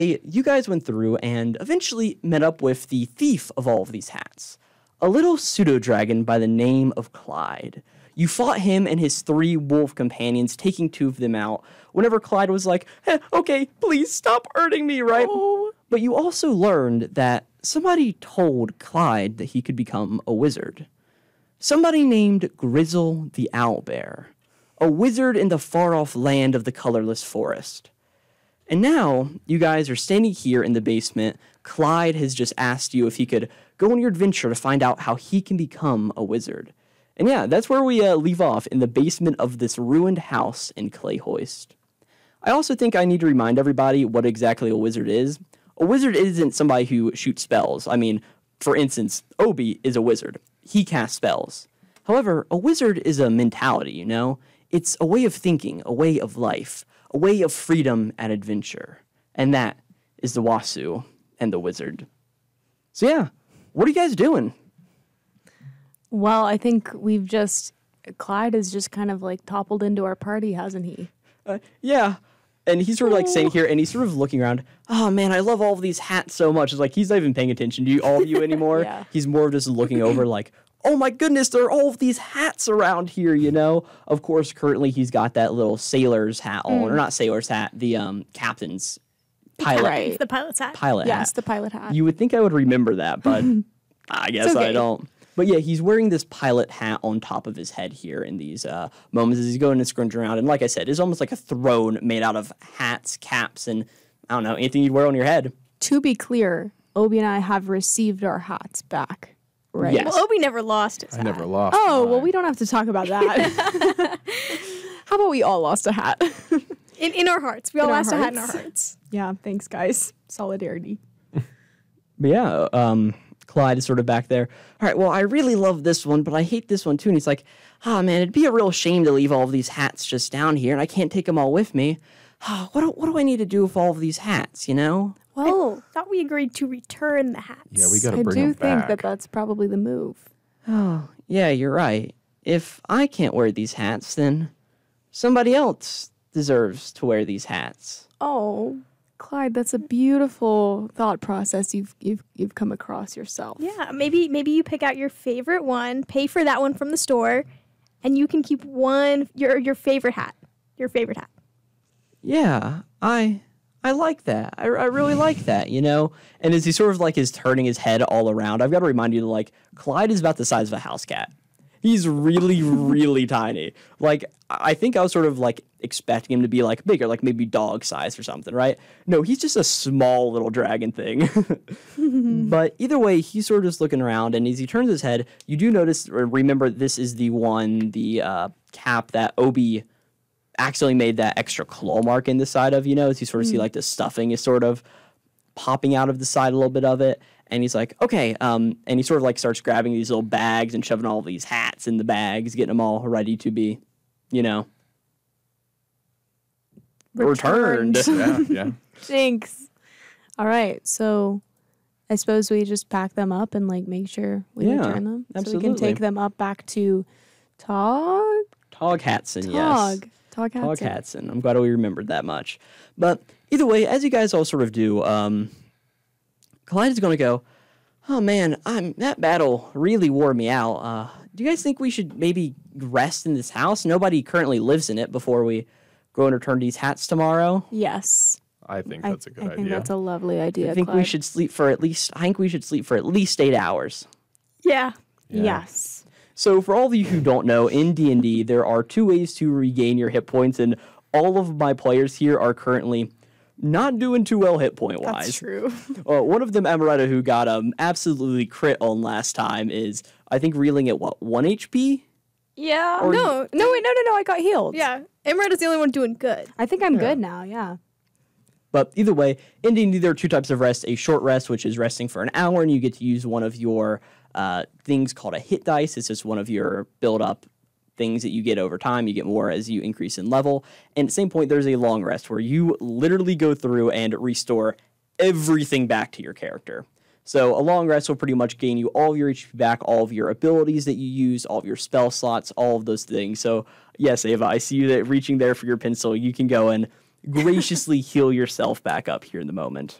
You guys went through and eventually met up with the thief of all of these hats, a little pseudo-dragon by the name of Clyde. You fought him and his 3 wolf companions, taking 2 of them out, whenever Clyde was like, okay, please stop hurting me, right? Oh. But you also learned that somebody told Clyde that he could become a wizard. Somebody named Grizzle the Owlbear, a wizard in the far-off land of the colorless forest. And now, you guys are standing here in the basement. Clyde has just asked you if he could go on your adventure to find out how he can become a wizard. And yeah, that's where we leave off, in the basement of this ruined house in Clayhoist. I also think I need to remind everybody what exactly a wizard is. A wizard isn't somebody who shoots spells. I mean, for instance, Obi is a wizard. He casts spells. However, a wizard is a mentality, you know? It's a way of thinking, a way of life, a way of freedom and adventure. And that is the Wasu and the wizard. So yeah, what are you guys doing? Well, I think Clyde has just kind of like toppled into our party, hasn't he? Yeah. And he's sort of like sitting here and he's sort of looking around. Oh man, I love all of these hats so much. It's like he's not even paying attention to all of you anymore. Yeah. He's more of just looking over like, oh my goodness, there are all of these hats around here, you know? Of course, currently he's got that little sailor's hat on, or not sailor's hat, the captain's pilot. Right. The pilot's hat. Pilot hat. Yes, the pilot hat. You would think I would remember that, but I guess okay. I don't. But yeah, he's wearing this pilot hat on top of his head here in these moments as he's going to scrunch around. And like I said, it's almost like a throne made out of hats, caps, and I don't know, anything you'd wear on your head. To be clear, Obi and I have received our hats back. Right. Yes. Well, Obi never lost his I hat. never lost. Oh, well, mine. we don't have to talk about that. How about we all lost a hat? In our hearts. We all In our lost a hat in our hearts. hearts. Yeah, thanks, guys. Solidarity. But yeah, Clyde is sort of back there. All right, well, I really love this one, but I hate this one too. And he's like, man, it'd be a real shame to leave all of these hats just down here, and I can't take them all with me. What do I need to do with all of these hats, you know? Well, I thought we agreed to return the hats. Yeah, we got to I bring do them think back. that that's probably the move. Oh, yeah, you're right. If I can't wear these hats, then somebody else deserves to wear these hats. Oh, Clyde, that's a beautiful thought process you've come across yourself. Yeah, maybe you pick out your favorite one, pay for that one from the store, and you can keep your favorite hat. Your favorite hat. Yeah, I like that. I really like that, you know? And as he sort of like is turning his head all around, I've got to remind you that like Clyde is about the size of a house cat. He's really, really tiny. Like, I think I was sort of like expecting him to be like bigger, like maybe dog size or something, right? No, he's just a small little dragon thing. But either way, he's sort of just looking around, and as he turns his head, you do notice, or remember, this is the cap that Obi accidentally made that extra claw mark in the side of, you know, as you sort of see like the stuffing is sort of popping out of the side a little bit of it. And he's like, okay, and he sort of like starts grabbing these little bags and shoving all these hats in the bags, getting them all ready to be, you know, returned. Yeah. Jinx. All right, so I suppose we just pack them up and like make sure we Yeah, return them. So we absolutely. can take them up back to Tog? Tog Hatson, yes. Tog Tog Hatson. Hatson. I'm glad we remembered that much. But either way, as you guys all sort of do, Clyde is going to go, oh man, that battle really wore me out. Do you guys think we should maybe rest in this house? Nobody currently lives in it before we go and return these hats tomorrow. Yes. I think that's a good I think idea. that's a lovely idea, I think we Clyde. should sleep for at least 8 hours. Yeah. Yeah. Yes. So for all of you who don't know, in D&D, there are 2 ways to regain your hit points, and all of my players here are currently not doing too well hit point wise. That's true. One of them, Amaretta, who got absolutely crit on last time, is I think reeling at 1 HP. Yeah. Or- no. No, wait, no, I got healed. Yeah. Emerald is the only one doing good. I think I'm good now, yeah. But either way, in D&D, there are 2 types of rest. A short rest, which is resting for an hour, and you get to use one of your things called a hit dice. It's just one of your build-up things that you get over time. You get more as you increase in level. And at the same point, there's a long rest where you literally go through and restore everything back to your character. So a long rest will pretty much gain you all of your HP back, all of your abilities that you use, all of your spell slots, all of those things. So yes, Ava, I see you reaching there for your pencil. You can go and graciously heal yourself back up here in the moment.